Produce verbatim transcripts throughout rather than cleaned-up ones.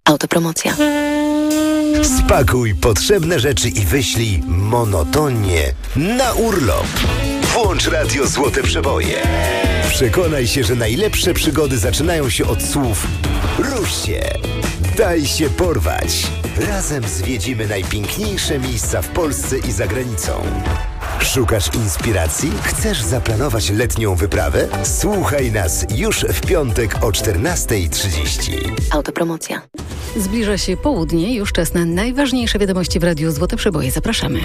Autopromocja. Spakuj potrzebne rzeczy i wyślij monotonnie na urlop. Włącz Radio Złote Przeboje. Przekonaj się, że najlepsze przygody zaczynają się od słów rusz się, daj się porwać. Razem zwiedzimy najpiękniejsze miejsca w Polsce i za granicą. Szukasz inspiracji? Chcesz zaplanować letnią wyprawę? Słuchaj nas już w piątek o czternasta trzydzieści. Autopromocja. Zbliża się południe, już czas na najważniejsze wiadomości w Radiu Złote Przeboje. Zapraszamy.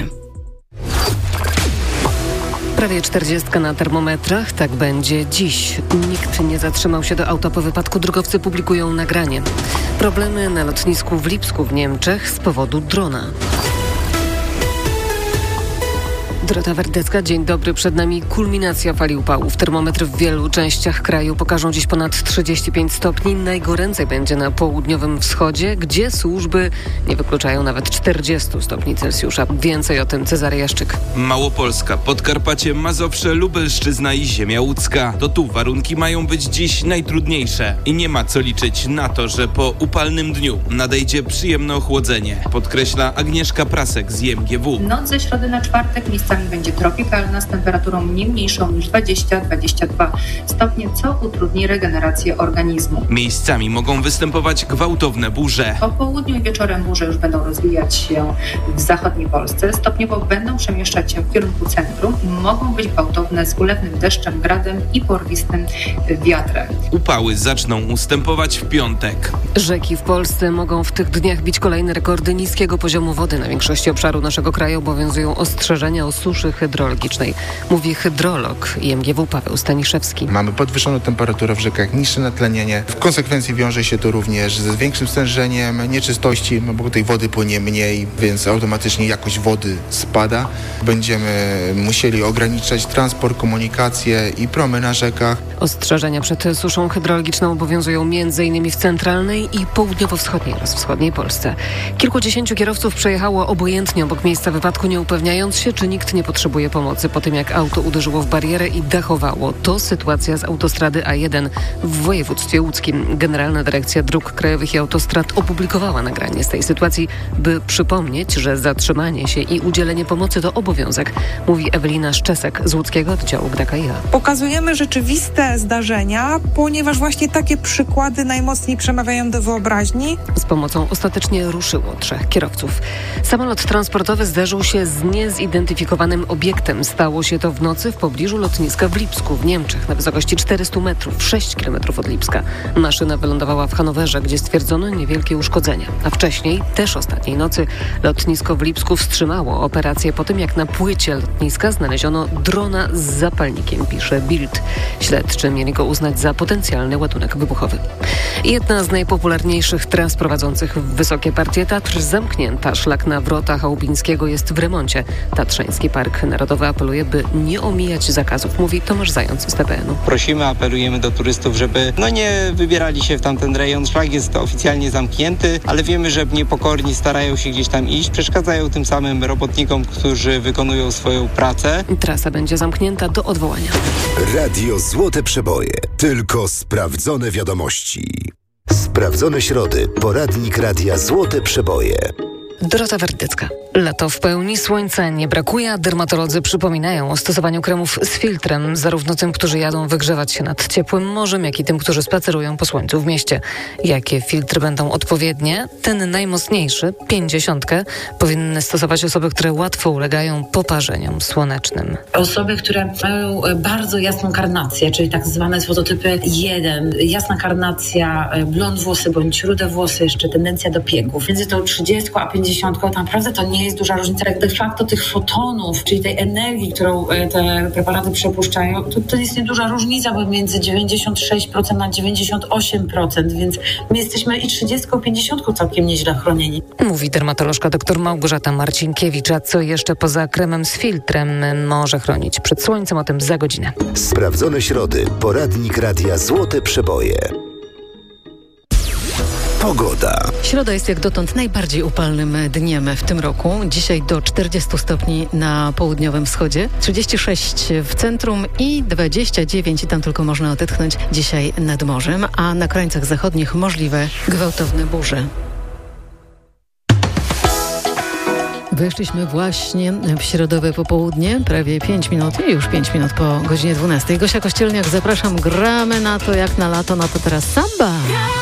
Prawie czterdziestka na termometrach, tak będzie dziś. Nikt nie zatrzymał się do auta po wypadku, drogowcy publikują nagranie. Problemy na lotnisku w Lipsku w Niemczech z powodu drona. Dorota Werdecka, dzień dobry. Przed nami kulminacja fali upałów. Termometry w wielu częściach kraju pokażą dziś ponad trzydzieści pięć stopni. Najgoręcej będzie na południowym wschodzie, gdzie służby nie wykluczają nawet czterdzieści stopni Celsjusza. Więcej o tym Cezary Jaszczyk. Małopolska, Podkarpacie, Mazowsze, Lubelszczyzna i ziemia łódzka. To tu warunki mają być dziś najtrudniejsze. I nie ma co liczyć na to, że po upalnym dniu nadejdzie przyjemne ochłodzenie. Podkreśla Agnieszka Prasek z I M G W. Noc ze środy na czwartek miejscami będzie tropikalna z temperaturą nie mniejszą niż dwadzieścia do dwudziestu dwóch stopni, co utrudni regenerację organizmu. Miejscami mogą występować gwałtowne burze. Po południu i wieczorem burze już będą rozwijać się w zachodniej Polsce. Stopniowo będą przemieszczać się w kierunku centrum. Mogą być gwałtowne z ulewnym deszczem, gradem i porwistym wiatrem. Upały zaczną ustępować w piątek. Rzeki w Polsce mogą w tych dniach bić kolejne rekordy niskiego poziomu wody. Na większości obszaru naszego kraju obowiązują ostrzeżenia o suszy hydrologicznej. Mówi hydrolog I M G W Paweł Staniszewski. Mamy podwyższoną temperaturę w rzekach, niższe natlenienie. W konsekwencji wiąże się to również z większym stężeniem nieczystości, no bo tej wody płynie mniej, więc automatycznie jakość wody spada. Będziemy musieli ograniczać transport, komunikację i promy na rzekach. Ostrzeżenia przed suszą hydrologiczną obowiązują m.in. w centralnej i południowo-wschodniej oraz wschodniej Polsce. Kilkudziesięciu kierowców przejechało obojętnie obok miejsca wypadku, nie upewniając się, czy nikt nie potrzebuje pomocy po tym, jak auto uderzyło w barierę i dachowało. To sytuacja z autostrady A jeden w województwie łódzkim. Generalna Dyrekcja Dróg Krajowych i Autostrad opublikowała nagranie z tej sytuacji, by przypomnieć, że zatrzymanie się i udzielenie pomocy to obowiązek, mówi Ewelina Szczesek z łódzkiego oddziału G D K i A. Pokazujemy rzeczywiste zdarzenia, ponieważ właśnie takie przykłady najmocniej przemawiają do wyobraźni. Z pomocą ostatecznie ruszyło trzech kierowców. Samolot transportowy zderzył się z niezidentyfikowanym obiektem. Stało się to w nocy w pobliżu lotniska w Lipsku w Niemczech na wysokości czterysta metrów, sześć kilometrów od Lipska. Maszyna wylądowała w Hanowerze, gdzie stwierdzono niewielkie uszkodzenia. A wcześniej, też ostatniej nocy, lotnisko w Lipsku wstrzymało operację po tym, jak na płycie lotniska znaleziono drona z zapalnikiem, pisze Bild. Śledczy mieli go uznać za potencjalny ładunek wybuchowy. Jedna z najpopularniejszych tras prowadzących w wysokie partie Tatr zamknięta. Szlak na Wrota Chałubińskiego jest w remoncie. Tatrzański Park Narodowy apeluje, by nie omijać zakazów, mówi Tomasz Zając z T P N-u. Prosimy, apelujemy do turystów, żeby no nie wybierali się w tamten rejon. Szlak jest oficjalnie zamknięty, ale wiemy, że niepokorni starają się gdzieś tam iść, przeszkadzają tym samym robotnikom, którzy wykonują swoją pracę. Trasa będzie zamknięta do odwołania. Radio Złote Przeboje. Tylko sprawdzone wiadomości. Sprawdzone środy. Poradnik Radia Złote Przeboje. Dorota Werdecka. Lato w pełni, słońca nie brakuje, a dermatolodzy przypominają o stosowaniu kremów z filtrem, zarówno tym, którzy jadą wygrzewać się nad ciepłym morzem, jak i tym, którzy spacerują po słońcu w mieście. Jakie filtry będą odpowiednie? Ten najmocniejszy, pięćdziesiątkę, powinny stosować osoby, które łatwo ulegają poparzeniom słonecznym. Osoby, które mają bardzo jasną karnację, czyli tak zwane fototypy jeden, jasna karnacja, blond włosy bądź rude włosy, jeszcze tendencja do piegów. Między tą trzydziestką a pięćdziesiątką naprawdę to nie jest duża różnica. Jak de facto tych fotonów, czyli tej energii, którą te preparaty przepuszczają, to, to jest nieduża różnica, bo między dziewięćdziesiąt sześć procent na dziewięćdziesiąt osiem procent, więc my jesteśmy i trzydziestką, pięćdziesiątką całkiem nieźle chronieni. Mówi dermatolożka dr Małgorzata Marcinkiewicz, a co jeszcze poza kremem z filtrem może chronić przed słońcem? O tym za godzinę. Sprawdzone środy. Poradnik Radia Złote Przeboje. Pogoda. Środa jest jak dotąd najbardziej upalnym dniem w tym roku. Dzisiaj do czterdziestu stopni na południowym wschodzie, trzydzieści sześć w centrum i dwadzieścia dziewięć i tam tylko można odetchnąć dzisiaj nad morzem, a na krańcach zachodnich możliwe gwałtowne burze. Weszliśmy właśnie w środowe popołudnie, prawie pięć minut, już pięć minut po godzinie dwunastej. Gosia Kościelniak, zapraszam, gramy na to jak na lato, no to teraz samba.